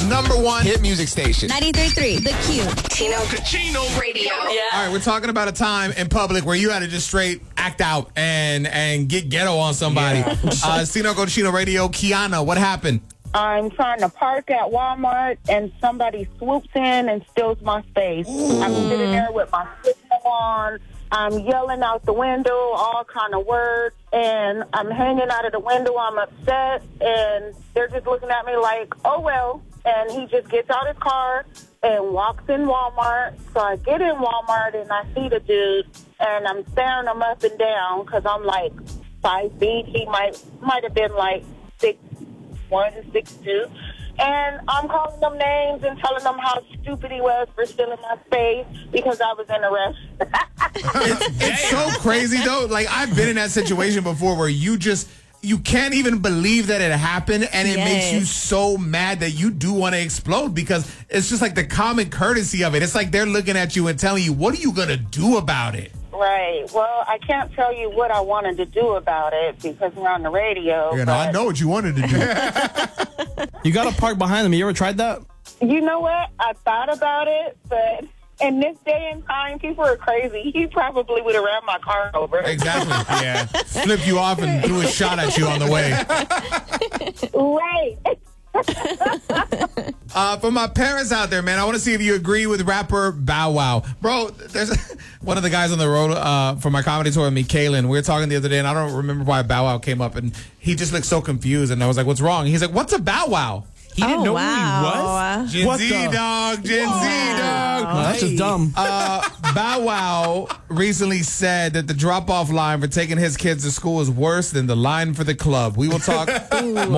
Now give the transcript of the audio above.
#1 hit music station. 93.3, The Q. Kachino Radio. Yeah. All right, we're talking about a time in public where you had to just straight act out and get ghetto on somebody. Cino Cochino Radio. Kiana, what happened? I'm trying to park at Walmart, and somebody swoops in and steals my space. I'm sitting there with my signal on. I'm yelling out the window, all kind of words, and I'm hanging out of the window. I'm upset, and they're just looking at me like, oh, well. And he just gets out his car and walks in Walmart. So I get in Walmart, and I see the dude, and I'm staring him up and down because I'm like 5 feet. He might have been like 6'1", 6'2". And I'm calling them names and telling them how stupid he was for stealing my space because I was in a rush. It's so crazy, though. Like, I've been in that situation before where you can't even believe that it happened, and it makes you so mad that you do want to explode because it's just like the common courtesy of it. It's like they're looking at you and telling you, what are you going to do about it? Right. Well, I can't tell you what I wanted to do about it because we're on the radio. I know what you wanted to do. You got to park behind them. You ever tried that? You know what? I thought about it, but in this day and time, people are crazy. He probably would have ran my car over. Exactly. Yeah. Flipped you off and threw a shot at you on the way. Right. For my parents out there, man, I want to see if you agree with rapper Bow Wow. Bro, there's one of the guys on the road for my comedy tour with me, Kalen. We were talking the other day, and I don't remember why Bow Wow came up, and he just looked so confused, and I was like, what's wrong? He's like, what's a Bow Wow? He didn't know who he was? Gen Z, dog. Gen Z, dog. No, that's just dumb. Bow Wow recently said that the drop-off line for taking his kids to school is worse than the line for the club. We will talk more